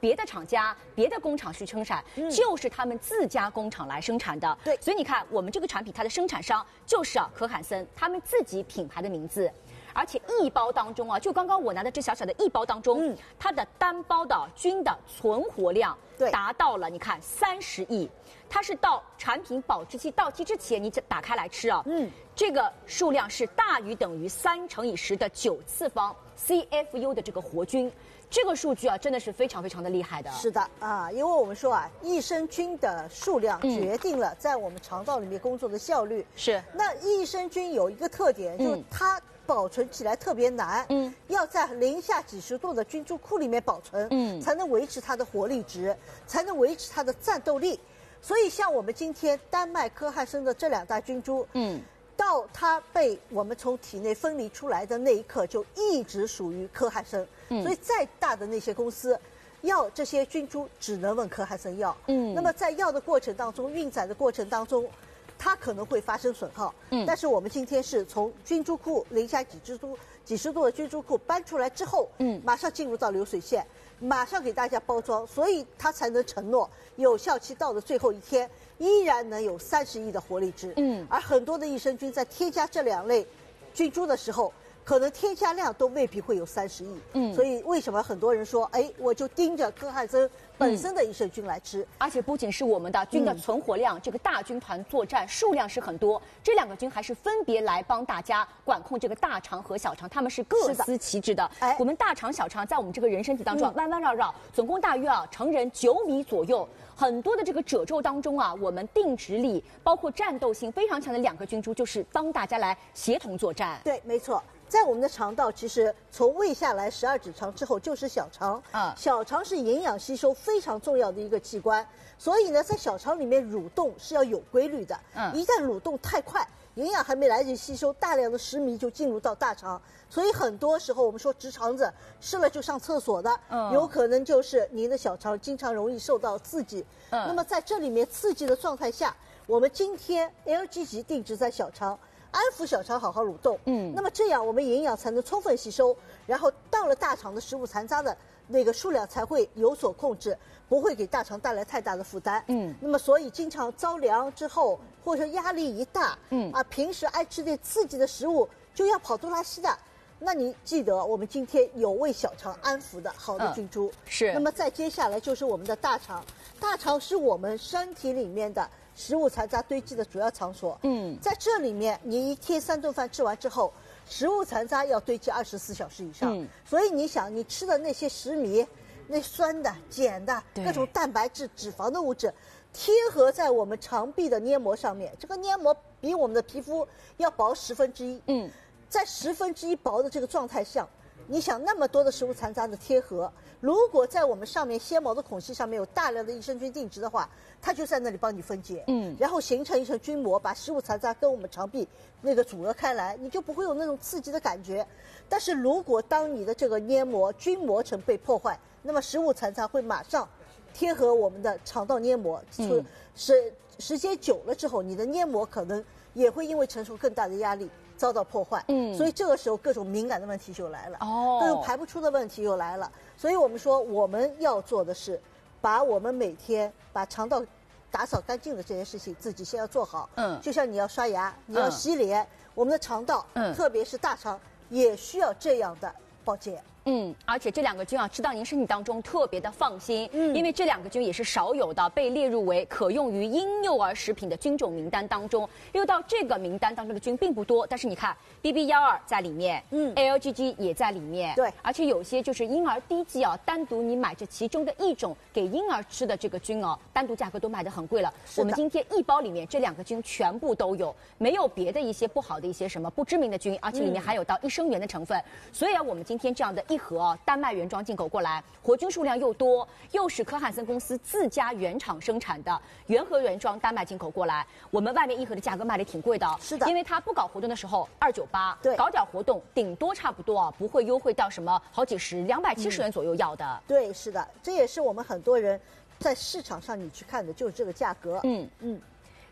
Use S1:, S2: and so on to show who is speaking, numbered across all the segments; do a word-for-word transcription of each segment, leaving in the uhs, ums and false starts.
S1: 别的厂家、别的工厂去生产，嗯、就是他们自家工厂来生产的。
S2: 对，
S1: 所以你看，我们这个产品它的生产商就是啊可汗森他们自己品牌的名字。而且一包当中啊，就刚刚我拿的这小小的一包当中，嗯、它的单包的菌的存活量达到了，你看三十亿，它是到产品保质期到期之前，你打开来吃啊，嗯，这个数量是大于等于三乘以十的九次方 C F U 的这个活菌。这个数据啊，真的是非常非常的厉害的。
S2: 是的啊，因为我们说啊，益生菌的数量决定了在我们肠道里面工作的效率。
S1: 是。
S2: 那益生菌有一个特点，就是它保存起来特别难，嗯，要在零下几十度的菌株库里面保存，嗯，才能维持它的活力值，才能维持它的战斗力。所以，像我们今天丹麦科汉森的这两大菌株，嗯。到它被我们从体内分离出来的那一刻，就一直属于科汉森。嗯，所以再大的那些公司，要这些菌株只能问科汉森要。嗯，那么在要的过程当中，运载的过程当中，它可能会发生损耗。嗯，但是我们今天是从菌株库零下几十度、几十度的菌株库搬出来之后，嗯，马上进入到流水线，马上给大家包装，所以它才能承诺有效期到的最后一天。依然能有三十亿的活力值，嗯，而很多的益生菌在添加这两类菌株的时候，可能添加量都未必会有三十亿，嗯，所以为什么很多人说，哎，我就盯着科汉森本身的益生菌来吃，嗯、
S1: 而且不仅是我们的菌的存活量，嗯、这个大军团作战数量是很多，这两个菌还是分别来帮大家管控这个大肠和小肠，他们是各司其职的。哎，我们大肠、小肠在我们这个人身体当中、嗯、弯弯绕绕，总共大约啊成人九米左右。很多的这个褶皱当中啊，我们定直力包括战斗性非常强的两个菌株，就是帮大家来协同作战。
S2: 对，没错。在我们的肠道，其实从胃下来十二指肠之后就是小肠，啊，小肠是营养吸收非常重要的一个器官，所以呢，在小肠里面蠕动是要有规律的。嗯，一旦蠕动太快，营养还没来得及吸收，大量的食糜就进入到大肠，所以很多时候我们说直肠子吃了就上厕所的，嗯，有可能就是您的小肠经常容易受到刺激。嗯，那么在这里面刺激的状态下，我们今天 L G 级定植在小肠。安抚小肠好好蠕动，嗯，那么这样我们营养才能充分吸收，然后到了大肠的食物残渣的那个数量才会有所控制，不会给大肠带来太大的负担，嗯，那么所以经常着凉之后或者压力一大，嗯啊，平时爱吃点刺激的食物就要跑肚拉稀的，那你记得我们今天有为小肠安抚的好的菌株，
S1: 嗯、是，
S2: 那么再接下来就是我们的大肠，大肠是我们身体里面的食物残渣堆积的主要场所。嗯，在这里面，你一天三顿饭吃完之后，食物残渣要堆积二十四小时以上。嗯，所以你想，你吃的那些食糜、那酸的、碱的、各种蛋白质、脂肪的物质，贴合在我们肠壁的黏膜上面，这个黏膜比我们的皮肤要薄十分之一。嗯，在十分之一薄的这个状态下，你想那么多的食物残渣的贴合，如果在我们上面纤毛的孔隙上面有大量的益生菌定植的话，它就在那里帮你分解，嗯，然后形成一层菌膜，把食物残渣跟我们肠壁那个阻隔开来，你就不会有那种刺激的感觉。但是如果当你的这个黏膜菌膜层被破坏，那么食物残渣会马上贴合我们的肠道黏膜，嗯，是时间久了之后，你的黏膜可能也会因为承受更大的压力遭到破坏，嗯，所以这个时候各种敏感的问题就来了，哦，各种排不出的问题又来了。所以我们说我们要做的是，把我们每天把肠道打扫干净的这件事情自己先要做好，嗯，就像你要刷牙，你要洗脸，嗯、我们的肠道，嗯，特别是大肠也需要这样的保健。
S1: 嗯，而且这两个菌啊，吃到您身体当中特别的放心，嗯，因为这两个菌也是少有的被列入为可用于婴幼儿食品的菌种名单当中。又到这个名单当中的菌并不多，但是你看 B B 一二 在里面，嗯 ，A L G G 也在里面，
S2: 对，
S1: 而且有些就是婴儿滴剂啊，单独你买这其中的一种给婴儿吃的这个菌哦，单独价格都卖得很贵了。我们今天一包里面这两个菌全部都有，没有别的一些不好的一些什么不知名的菌，而且里面还有到益生元的成分。嗯、所以啊，我们今天这样的一盒啊，丹麦原装进口过来，活菌数量又多，又是科汉森公司自家原厂生产的原盒原装，丹麦进口过来，我们外面一盒的价格卖的挺贵的，
S2: 是的，
S1: 因为它不搞活动的时候二九八，
S2: 对，
S1: 搞点活动顶多差不多啊，不会优惠到什么好几十，两百七十元左右要的、嗯。
S2: 对，是的，这也是我们很多人在市场上你去看的就是这个价格。嗯嗯。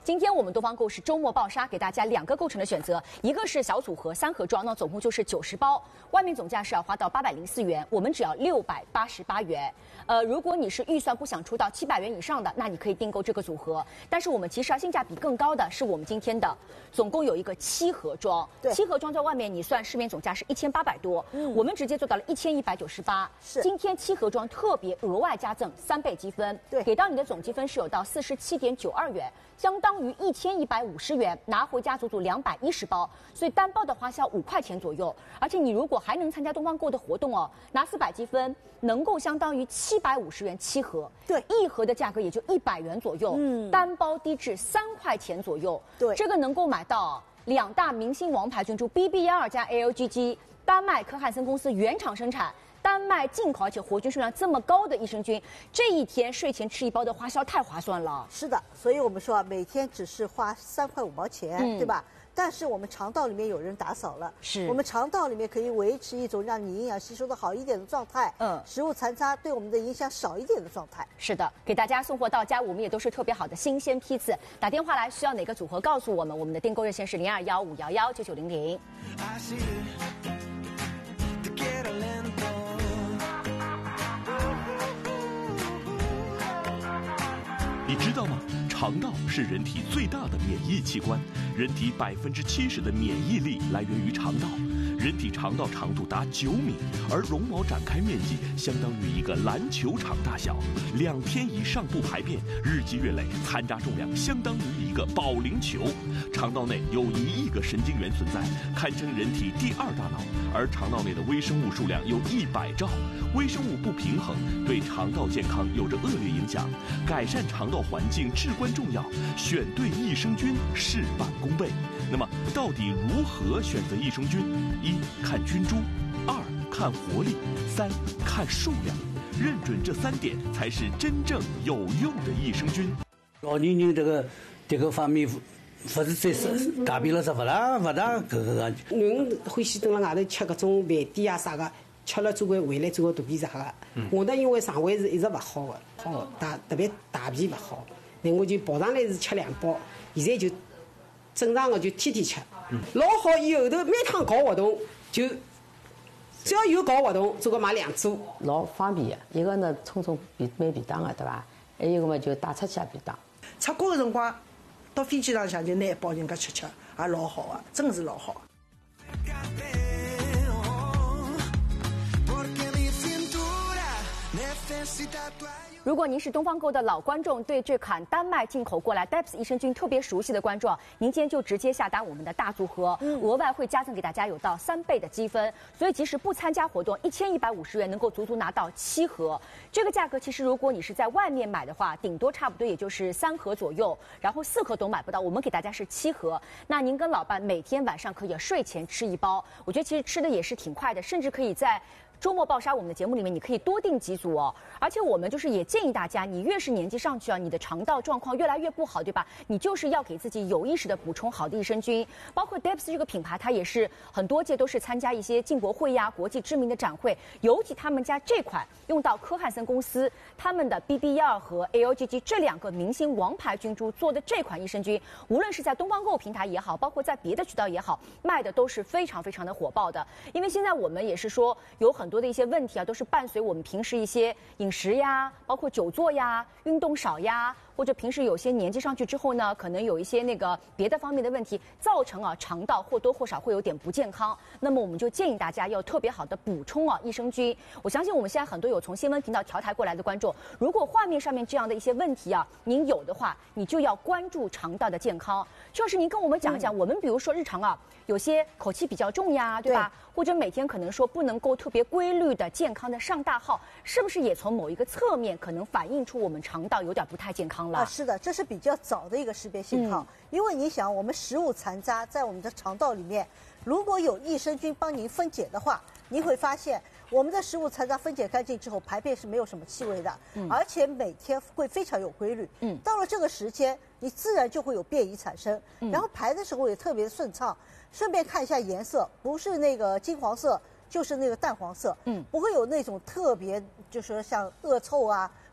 S1: 今天我们东方购是周末爆杀，给大家两个构成的选择，一个是小组合三盒装，那总共就是九十包，外面总价是要花到八百零四元，我们只要六百八十八元。呃，如果你是预算不想出到七百元以上的，那你可以订购这个组合。但是我们其实啊性价比更高的是我们今天的，总共有一个七盒装，七盒装在外面你算市面总价是一千八百多，嗯，我们直接做到了一千一百九十八。是，今天七盒装特别额外加赠三倍积分，对，给到你的总积分是有到四十七点九二元，相当于一千一百五十元，拿回家足足两百一十包，所以单包的花销五块钱左右。而且你如果还能参加东方购的活动哦，拿四百积分，能够相当于七百五十元七盒，对，一盒的价格也就一百元左右，嗯，单包低至三块钱左右，对，这个能够买到两大明星王牌菌株 B B R 加 A L G G， 丹麦科汉森公司原厂生产。丹麦进口而且活菌数量这么高的益生菌，这一天睡前吃一包的花销太划算了。
S2: 是的，所以我们说啊，每天只是花三块五毛钱，嗯、对吧？但是我们肠道里面有人打扫了，是我们肠道里面可以维持一种让你营养吸收的好一点的状态，嗯，食物残渣对我们的影响少一点的状态。
S1: 是的，给大家送货到家，我们也都是特别好的新鲜批次。打电话来需要哪个组合告诉我们，我们的订购热线是零二幺五幺幺九九零零。
S3: 你知道吗？肠道是人体最大的免疫器官，人体百分之七十的免疫力来源于肠道。人体肠道长度达九米，而绒毛展开面积相当于一个篮球场大小。两天以上不排便，日积月累，残渣重量相当于一个保龄球。肠道内有一亿个神经元存在，堪称人体第二大脑。而肠道内的微生物数量有一百兆，微生物不平衡对肠道健康有着恶劣影响。改善肠道环境至关重要，选对益生菌事半功倍。那么，到底如何选择益生菌？一看菌株，二看活力，三看数量，认准这三点才是真正有用的益生菌。
S4: 老年人这个这个方面，不是最是改变了是不大不大搿个个。
S5: 囡欢喜蹲辣外头吃搿种饭店啊啥个，吃了总归回来做个肚皮啥个。嗯、我呢因为肠胃是一直勿好的，好大特别大便勿好，那我就跑上来是吃两包，现在就正常的就天天吃。嗯、老好以后头每趟搞活动就只要有搞活动，总归买两组，
S6: 老方便的。一个呢冲冲便买便当的，对吧？还有一个嘛就带出去便当。
S5: 出国的辰光，到飞机上向就拿一包人家吃吃，也老好啊，真的是老好。
S1: 如果您是东方购的老观众，对这款丹麦进口过来 D E P S 益生菌特别熟悉的观众，您今天就直接下单我们的大组合，嗯、额外会加赠给大家有到三倍的积分，所以即使不参加活动，一千一百五十元能够足足拿到七盒。这个价格其实如果你是在外面买的话，顶多差不多也就是三盒左右，然后四盒都买不到，我们给大家是七盒。那您跟老伴每天晚上可以睡前吃一包，我觉得其实吃的也是挺快的，甚至可以在周末爆杀我们的节目里面，你可以多订几组哦。而且我们就是也建议大家，你越是年纪上去啊，你的肠道状况越来越不好，对吧？你就是要给自己有意识的补充好的益生菌。包括 D E P S 这个品牌，它也是很多届都是参加一些进博会呀、国际知名的展会，尤其他们家这款用到科汉森公司他们的 B B R 和 A L G G 这两个明星王牌菌株做的这款益生菌，无论是在东方购平台也好，包括在别的渠道也好，卖的都是非常非常的火爆的。因为现在我们也是说有很多的一些问题啊，都是伴随我们平时一些饮食呀，包括久坐呀、运动少呀，或者平时有些年纪上去之后呢，可能有一些那个别的方面的问题，造成啊肠道或多或少会有点不健康。那么我们就建议大家要特别好的补充啊益生菌。我相信我们现在很多有从新闻频道调台过来的观众，如果画面上面这样的一些问题啊，您有的话，你就要关注肠道的健康。就是您跟我们讲一讲，嗯、我们比如说日常啊，有些口气比较重呀，对吧？对，或者每天可能说不能够特别规律的健康的上大号，是不是也从某一个侧面可能反映出我们肠道有点不太健康了？
S2: 啊，是的，这是比较早的一个识别信号。嗯、因为你想，我们食物残渣在我们的肠道里面，如果有益生菌帮您分解的话，您会发现我们的食物残渣分解干净之后，排便是没有什么气味的，嗯、而且每天会非常有规律。嗯，到了这个时间，你自然就会有便意产生，嗯、然后排的时候也特别顺畅。顺便看一下颜色，不是那个金黄色，就是那个淡黄色，嗯，不会有那种特别，就是像恶臭啊，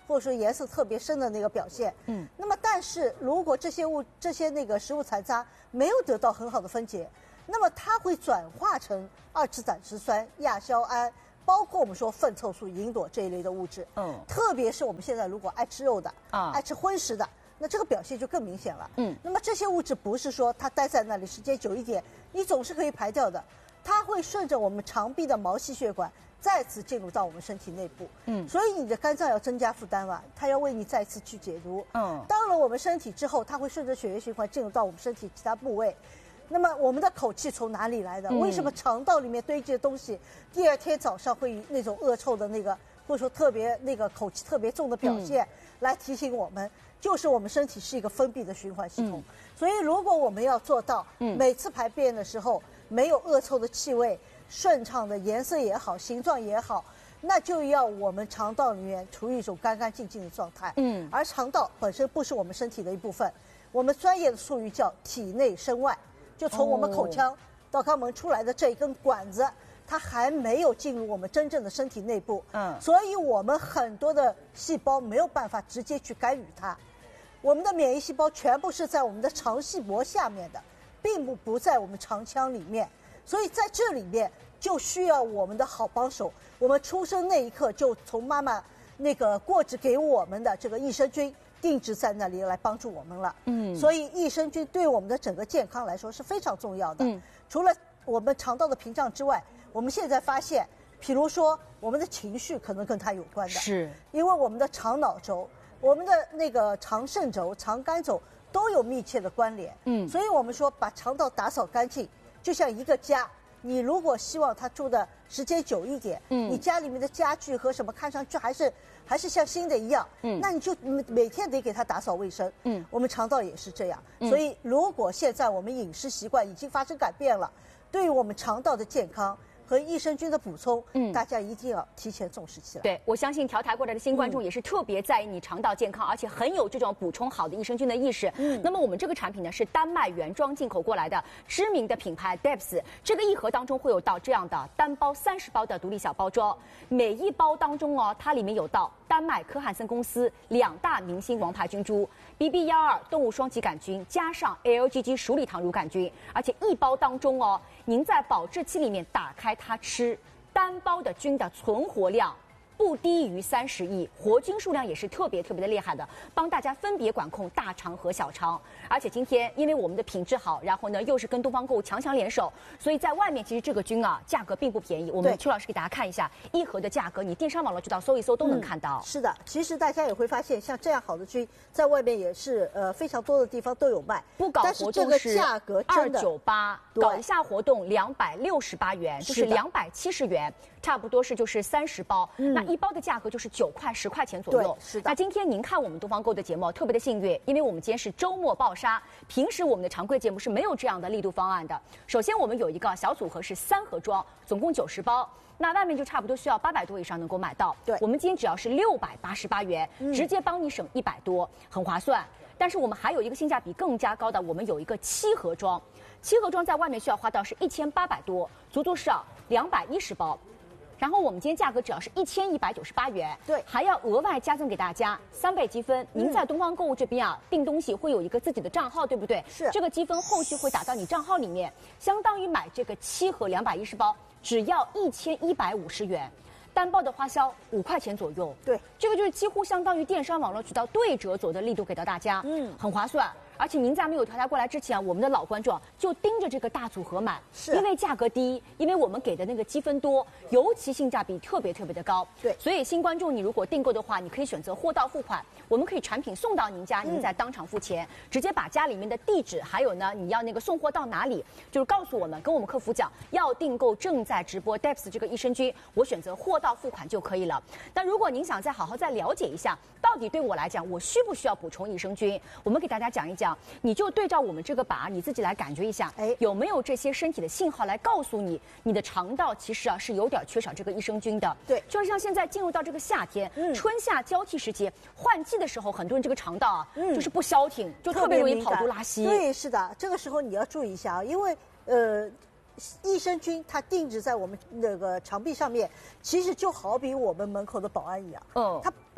S2: 或者说颜色特别深的那个表现。嗯，那么但是如果这些物这些那个食物残渣没有得到很好的分解，那么它会转化成二次胆汁酸、亚硝胺，包括我们说粪臭素、吲哚这一类的物质。嗯，特别是我们现在如果爱吃肉的啊，爱吃荤食的。那这个表现就更明显了。嗯，那么这些物质不是说它待在那里时间久一点，你总是可以排掉的，它会顺着我们肠壁的毛细血管再次进入到我们身体内部。嗯，所以你的肝脏要增加负担了，它要为你再次去解毒。嗯，到了我们身体之后，它会顺着血液循环进入到我们身体其他部位。那么我们的口气从哪里来的？嗯、为什么肠道里面堆积的东西，第二天早上会那种恶臭的那个，或者说特别那个口气特别重的表现，嗯、来提醒我们？就是我们身体是一个封闭的循环系统，嗯、所以如果我们要做到每次排便的时候没有恶臭的气味，顺畅的颜色也好，形状也好，那就要我们肠道里面处于一种干干净净的状态。嗯，而肠道本身不是我们身体的一部分，我们专业的术语叫体内身外，就从我们口腔到肛门出来的这一根管子。它还没有进入我们真正的身体内部，嗯，所以我们很多的细胞没有办法直接去干预它，我们的免疫细胞全部是在我们的肠系膜下面的，并不不在我们肠腔里面，所以在这里面就需要我们的好帮手。我们出生那一刻就从妈妈那个过继给我们的这个益生菌定植在那里来帮助我们了，嗯，所以益生菌对我们的整个健康来说是非常重要的。嗯，除了我们肠道的屏障之外。我们现在发现，比如说我们的情绪可能跟它有关的，
S1: 是
S2: 因为我们的肠脑轴、我们的那个肠肾轴、肠肝轴都有密切的关联。嗯，所以我们说把肠道打扫干净，就像一个家。你如果希望它住的时间久一点，嗯，你家里面的家具和什么看上去还是还是像新的一样，嗯，那你就每天得给它打扫卫生。嗯，我们肠道也是这样。嗯、所以如果现在我们饮食习惯已经发生改变了，对于我们肠道的健康。和益生菌的补充，嗯，大家一定要提前重视起来。
S1: 对，我相信调台过来的新观众也是特别在意你肠道健康，嗯、而且很有这种补充好的益生菌的意识。嗯，那么我们这个产品呢是丹麦原装进口过来的，知名的品牌 D E P S。这个一盒当中会有到这样的单包三十包的独立小包装，每一包当中哦，它里面有到丹麦科汉森公司两大明星王牌菌株 B B 一二动物双歧杆菌，加上 L G G 鼠李糖乳杆菌，而且一包当中哦，您在保质期里面打开它吃，单包的菌的存活量不低于三十亿，活菌数量也是特别特别的厉害的，帮大家分别管控大肠和小肠。而且今天因为我们的品质好，然后呢又是跟东方购物强强联手，所以在外面其实这个菌啊价格并不便宜。我们邱老师给大家看一下一盒的价格，你电商网络渠道搜一搜都能看到。
S2: 嗯、是的，其实大家也会发现，像这样好的菌在外面也是呃非常多的地方都有卖，
S1: 不搞活动是价格二九八，搞一下活动两百六十八元，就是两百七十元。差不多是就是三十包，嗯、那一包的价格就是九块十块钱左右。
S2: 是的。
S1: 那今天您看我们东方购的节目特别的幸运，因为我们今天是周末爆杀，平时我们的常规节目是没有这样的力度方案的。首先我们有一个小组合是三盒装，总共九十包，那外面就差不多需要八百多以上能够买到。
S2: 对，
S1: 我们今天只要是六百八十八元，嗯、直接帮你省一百多，很划算。但是我们还有一个性价比更加高的，我们有一个七盒装，七盒装在外面需要花到是一千八百多，足足是啊两百一十包。然后我们今天价格只要是一千一百九十八元，
S2: 对，
S1: 还要额外加赠给大家三倍积分。您在东方购物这边啊订东西会有一个自己的账号，对不对？
S2: 是。
S1: 这个积分后续会打到你账号里面，相当于买这个七盒两百一十包，只要一千一百五十元。单包的花销五块钱左右，
S2: 对，
S1: 这个就是几乎相当于电商网络渠道对折走的力度给到大家，嗯，很划算。而且您在没有调台过来之前啊，我们的老观众就盯着这个大组合买，
S2: 是
S1: 因为价格低，因为我们给的那个积分多，尤其性价比特别特别的高。
S2: 对，
S1: 所以新观众你如果订购的话，你可以选择货到付款，我们可以产品送到您家，您再当场付钱，嗯、直接把家里面的地址还有呢你要那个送货到哪里，就是告诉我们，跟我们客服讲要订购正在直播 D E P S 这个益生菌，我选择货到付款就可以了。但如果您想再好好再了解一下，到底对我来讲我需不需要补充益生菌，我们给大家讲一讲，你就对照我们这个靶，你自己来感觉一下，哎，有没有这些身体的信号来告诉你，你的肠道其实啊是有点缺少这个益生菌的。
S2: 对，
S1: 就是像现在进入到这个夏天，嗯、春夏交替时节，换季的时候，很多人这个肠道啊，嗯、就是不消停，就特别容易跑肚拉稀。
S2: 对，是的，这个时候你要注意一下啊，因为呃。益生菌它定植在我们那个肠壁上面，其实就好比我们门口的保安一样，嗯，它帮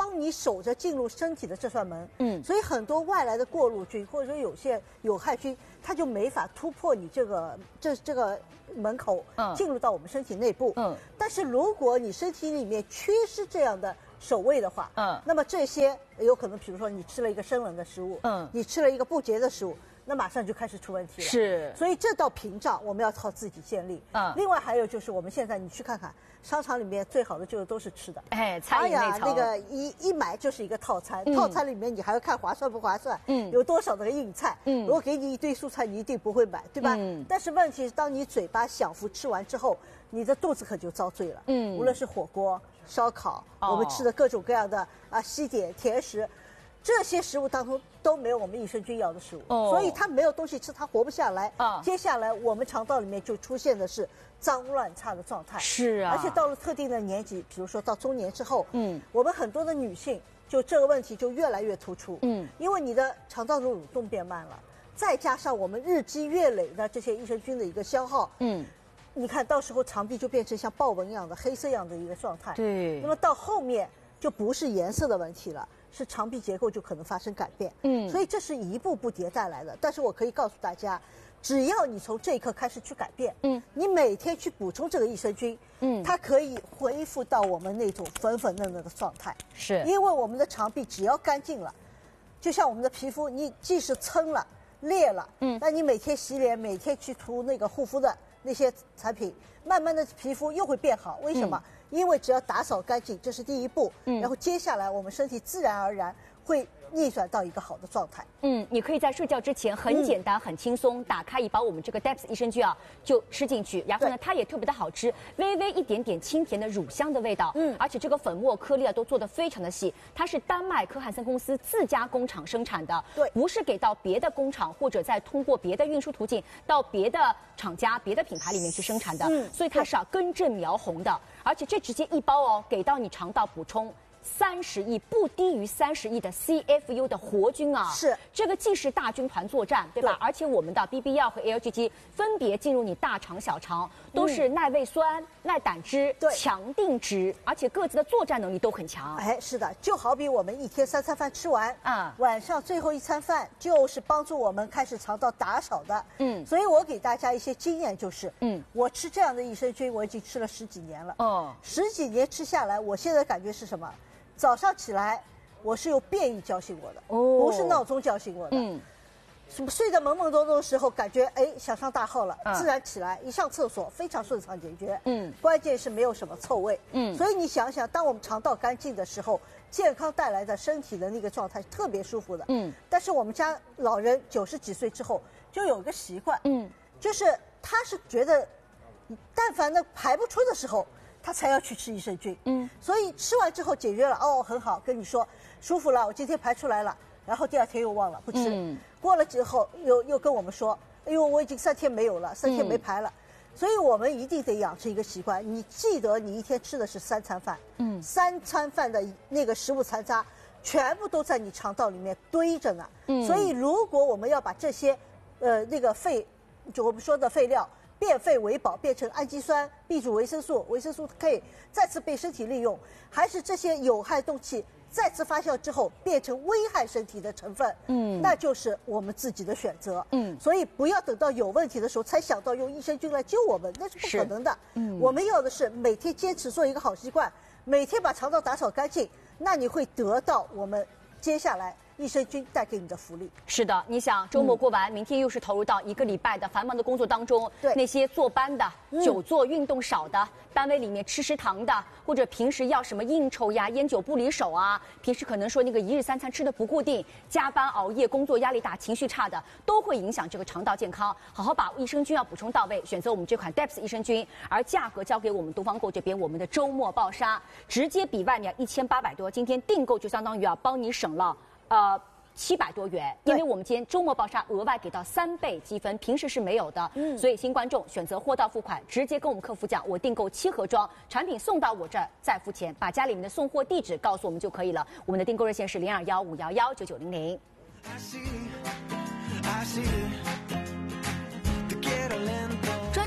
S2: 帮你守着进入身体的这扇门。嗯，所以很多外来的过路菌或者说有些有害菌，它就没法突破你这个这这个门口，嗯，进入到我们身体内部。嗯，但是如果你身体里面缺失这样的守卫的话，嗯，那么这些有可能，比如说你吃了一个生冷的食物，嗯，你吃了一个不洁的食物，那马上就开始出问题了。
S1: 是，
S2: 所以这道屏障我们要靠自己建立。嗯，另外还有就是我们现在你去看看商场里面最好的就是都是吃的，
S1: 哎，餐饮内层，
S2: 那个一一买就是一个套餐，嗯、套餐里面你还要看划算不划算，嗯，有多少的硬菜，嗯，如果给你一堆蔬菜，你一定不会买，对吧？嗯，但是问题是，当你嘴巴享福吃完之后，你的肚子可就遭罪了。嗯，无论是火锅、烧烤，哦、我们吃的各种各样的啊西点、甜食。这些食物当中都没有我们益生菌要的食物，哦、所以它没有东西吃，它活不下来。啊，接下来我们肠道里面就出现的是脏乱差的状态。
S1: 是啊，
S2: 而且到了特定的年纪，比如说到中年之后，嗯，我们很多的女性就这个问题就越来越突出。嗯，因为你的肠道的蠕动变慢了，再加上我们日积月累的这些益生菌的一个消耗，嗯，你看到时候肠壁就变成像豹纹一样的黑色一样的一个状态。
S1: 对，
S2: 那么到后面就不是颜色的问题了。是肠壁结构就可能发生改变，嗯，所以这是一步步迭代来的。但是我可以告诉大家，只要你从这一刻开始去改变，嗯，你每天去补充这个益生菌，嗯，它可以恢复到我们那种粉粉嫩嫩的状态。
S1: 是，
S2: 因为我们的肠壁只要干净了，就像我们的皮肤，你即使蹭了、裂了，嗯，那你每天洗脸，每天去涂那个护肤的那些产品，慢慢的皮肤又会变好。为什么？嗯，因为只要打扫干净，这是第一步，嗯，然后接下来我们身体自然而然会逆转到一个好的状态。
S1: 嗯，你可以在睡觉之前很简单、嗯、很轻松，打开一包我们这个 D E P S 益生菌啊，就吃进去。然后呢，它也特别的好吃，微微一点点清甜的乳香的味道。嗯，而且这个粉末颗粒啊都做得非常的细，它是丹麦科汉森公司自家工厂生产的，
S2: 对，
S1: 不是给到别的工厂或者再通过别的运输途径到别的厂家、别的品牌里面去生产的。嗯，所以它是啊根正苗红的。而且这直接一包哦，给到你肠道补充三十亿，不低于三十亿的 C F U 的活菌啊！
S2: 是，这
S1: 个既是大军团作战，对吧？对，而且我们的 B B 药和 L G G 分别进入你大肠、小肠，都是耐胃酸、嗯、耐胆汁、
S2: 对，
S1: 强定脂，而且各自的作战能力都很强。
S2: 哎，是的，就好比我们一天三餐饭吃完，啊、嗯，晚上最后一餐饭就是帮助我们开始肠道打扫的。嗯，所以我给大家一些经验，就是，嗯，我吃这样的益生菌，我已经吃了十几年了。哦，十几年吃下来，我现在感觉是什么？早上起来，我是由便意叫醒我的，哦，不是闹钟叫醒我的。嗯，什么睡得懵懵懂懂的时候，感觉哎想上大号了，嗯、自然起来，一上厕所非常顺畅解决。嗯，关键是没有什么臭味。嗯，所以你想想，当我们肠道干净的时候，健康带来的身体的那个状态特别舒服的。嗯，但是我们家老人九十几岁之后就有一个习惯，嗯，就是他是觉得，但凡呢排不出的时候。他才要去吃益生菌，嗯，所以吃完之后解决了，哦，很好，跟你说舒服了，我今天排出来了，然后第二天又忘了不吃，嗯、过了之后又又跟我们说，哎呦，我已经三天没有了，三天没排了，嗯、所以我们一定得养成一个习惯，你记得你一天吃的是三餐饭，嗯，三餐饭的那个食物残渣全部都在你肠道里面堆着呢，嗯，所以如果我们要把这些，呃，那个废，就我们说的废料。变废为宝，变成氨基酸、B 族维生素、维生素 K， 再次被身体利用，还是这些有害动气再次发酵之后变成危害身体的成分？嗯，那就是我们自己的选择。嗯，所以不要等到有问题的时候才想到用益生菌来救我们，那是不可能的。嗯，我们要的是每天坚持做一个好习惯，每天把肠道打扫干净，那你会得到我们接下来。益生菌带给你的福利
S1: 是的，你想周末过完，嗯、明天又是投入到一个礼拜的繁忙的工作当中。对，那些坐班的、嗯、久坐、运动少的，单位里面吃食堂的，或者平时要什么应酬呀、烟酒不离手啊，平时可能说那个一日三餐吃的不固定，加班熬夜、工作压力大、情绪差的，都会影响这个肠道健康。好好把益生菌要补充到位，选择我们这款 D E P S 益生菌，而价格交给我们东方购这边，我们的周末暴杀，直接比外面一千八百多，今天订购就相当于啊帮你省了。呃，七百多元，因为我们今天周末暴杀额外给到三倍积分，平时是没有的。嗯，所以新观众选择货到付款，直接跟我们客服讲，我订购七盒装，产品送到我这儿再付钱，把家里面的送货地址告诉我们就可以了。我们的订购热线是零二幺五幺幺九九零零。
S7: 专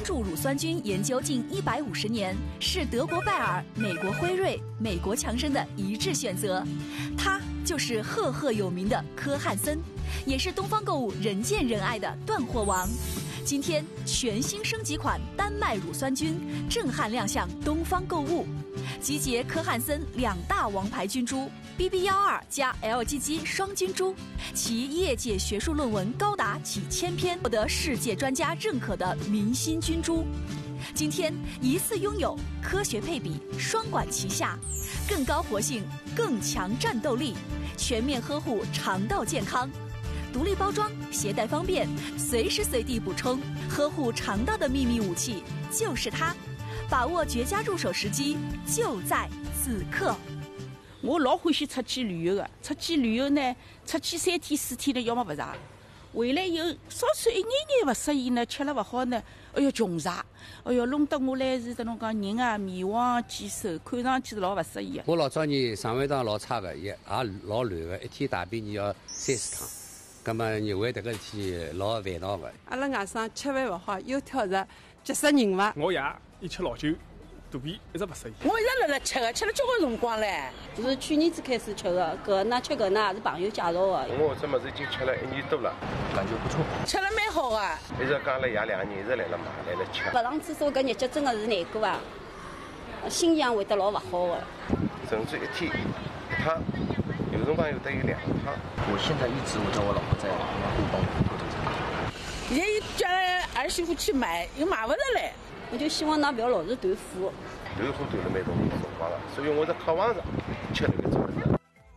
S7: 注乳酸菌研究近一百五十年，是德国拜耳、美国辉瑞、美国强生的一致选择。它就是赫赫有名的科汉森，也是东方购物人见人爱的断货王。今天全新升级款丹麦乳酸菌震撼亮相东方购物，集结科汉森两大王牌菌株 B B 一二 加 L G G 双菌株，其业界学术论文高达几千篇，获得世界专家认可的明星菌株。今天一次拥有科学配比、双管齐下，更高活性、更强战斗力，全面呵护肠道健康。独立包装，携带方便，随时随地补充，呵护肠道的秘密武器就是它。把握绝佳入手时机，就在此刻。
S8: 我老欢喜出去旅游的，出去旅游呢，出去三天四天呢，要么不查，回来以后稍稍一眼眼不适应呢，吃了不好呢，哎哟穷查，哎哟弄得我来是这种讲人啊面黄肌瘦，看上去是老不适宜的。
S9: 我老早年肠胃道老差的，也也老乱的，一天大便你要三四趟。咁么认为迭个事体老烦恼个。
S10: 阿拉外甥吃饭勿好，又挑食，急死人伐？
S11: 我爷一吃老酒，肚皮一直不适应。
S8: 我一直辣辣吃个，吃了交关辰光唻。
S12: 就是去年子开始吃的，搿呢吃搿呢也是朋友介绍的。
S11: 我这么子已经吃了一年多了，感觉不错。
S8: 吃了蛮好的。
S11: 一直讲了爷两年一直来了买来了吃。
S12: 勿上厕所搿日脚真的是难过啊，心情会得老勿好的。
S11: 甚至一天一趟。有辰光有得有两趟。
S13: 我现在一直我叫我老婆在互帮互动着。
S8: 现在又叫儿媳妇去买，又买不着来。
S12: 我就希望㑚不要老是断货。
S11: 断货断了蛮多辰光了，所以我在渴望着吃那个粥。